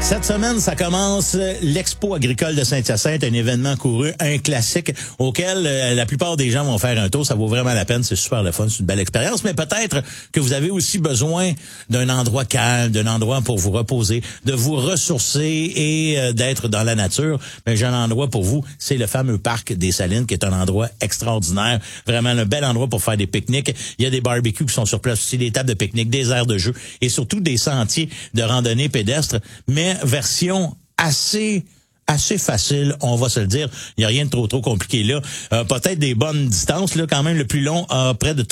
Cette semaine, ça commence l'Expo agricole de Saint-Hyacinthe, un événement couru, un classique auquel la plupart des gens vont faire un tour. Ça vaut vraiment la peine, c'est super le fun, c'est une belle expérience. Mais peut-être que vous avez aussi besoin d'un endroit calme, d'un endroit pour vous reposer, de vous ressourcer et d'être dans la nature. Mais j'ai un endroit pour vous, c'est le fameux parc des Salines, qui est un endroit extraordinaire. Vraiment un bel endroit pour faire des pique-niques. Il y a des barbecues qui sont sur place aussi, des tables de pique-nique, des aires de jeu et surtout des sentiers de randonnée pédestre. Mais version assez facile, on va se le dire. Il n'y a rien de trop compliqué là. Peut-être des bonnes distances, là, quand même. Le plus long, près de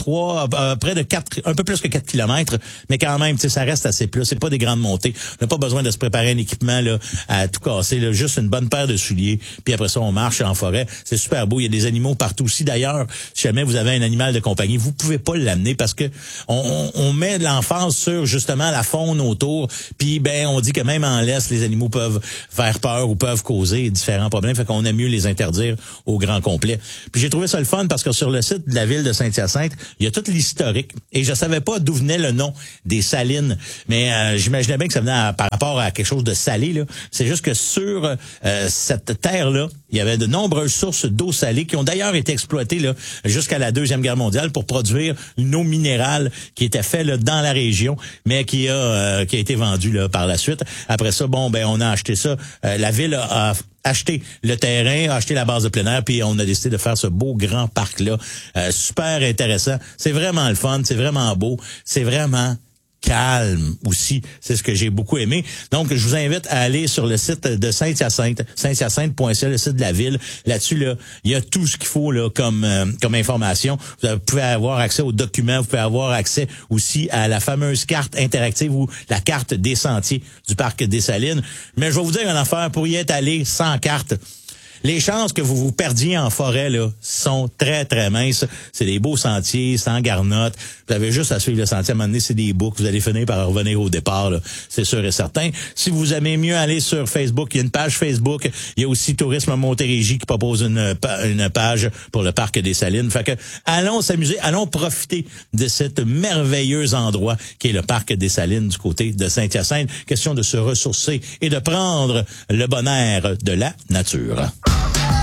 4, un peu plus que 4 kilomètres. Mais quand même, ça reste assez plat. C'est pas des grandes montées. On n'a pas besoin de se préparer un équipement, là, à tout casser, là. Juste une bonne paire de souliers. Puis après ça, on marche en forêt. C'est super beau. Il y a des animaux partout aussi. D'ailleurs, si jamais vous avez un animal de compagnie, vous pouvez pas l'amener parce que on met de l'emphase sur, justement, la faune autour. Puis, on dit que même en laisse, les animaux peuvent faire peur ou peuvent causer différents problèmes, fait qu'on aime mieux les interdire au grand complet. Puis j'ai trouvé ça le fun parce que sur le site de la ville de Saint-Hyacinthe, il y a tout l'historique et je savais pas d'où venait le nom des Salines, mais j'imaginais bien que ça venait par rapport à quelque chose de salé là. C'est juste que sur cette terre-là, il y avait de nombreuses sources d'eau salée qui ont d'ailleurs été exploitées là jusqu'à la Deuxième Guerre mondiale pour produire une eau minérale qui était faite là dans la région, mais qui a été vendue là par la suite. Après ça, on a acheté ça. La ville a acheté le terrain, a acheté la base de plein air, puis on a décidé de faire ce beau grand parc-là. Super intéressant. C'est vraiment le fun, c'est vraiment beau, c'est vraiment calme aussi. C'est ce que j'ai beaucoup aimé. Donc, je vous invite à aller sur le site de Saint-Hyacinthe, sainthyacinthe.ca, le site de la ville. Là-dessus, là, il y a tout ce qu'il faut là comme information. Vous pouvez avoir accès aux documents, vous pouvez avoir accès aussi à la fameuse carte interactive ou la carte des sentiers du parc des Salines. Mais je vais vous dire une affaire, pour y être allé sans carte, les chances que vous vous perdiez en forêt là sont très, très minces. C'est des beaux sentiers, sans garnottes. Vous avez juste à suivre le sentier. À un moment donné, c'est des boucles. Vous allez finir par revenir au départ, là. C'est sûr et certain. Si vous aimez mieux aller sur Facebook, il y a une page Facebook. Il y a aussi Tourisme Montérégie qui propose une page pour le parc des Salines. Fait que, allons s'amuser, allons profiter de cet merveilleux endroit qui est le parc des Salines du côté de Saint-Hyacinthe. Question de se ressourcer et de prendre le bon air de la nature.